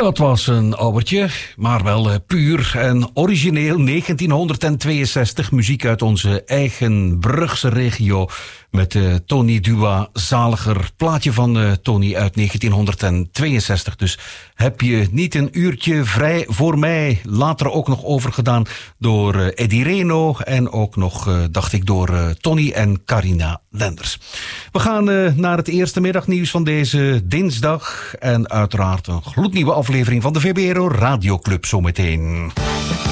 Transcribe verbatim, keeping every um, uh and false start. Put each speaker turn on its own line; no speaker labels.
Dat was een ouwertje, maar wel uh, puur en origineel. negentienhonderdtweeënzestig, muziek uit onze eigen Brugse regio. Met uh, Tony Duwa, Zaliger. Plaatje van uh, Tony uit negentienhonderdtweeënzestig. Dus heb je niet een uurtje vrij voor mij. Later ook nog overgedaan door uh, Eddie Reno. En ook nog, uh, dacht ik, door uh, Tony en Carina Lenders. We gaan uh, naar het eerste middagnieuws van deze dinsdag. En uiteraard een gloednieuwe aflevering van de V B R O Radioclub zometeen.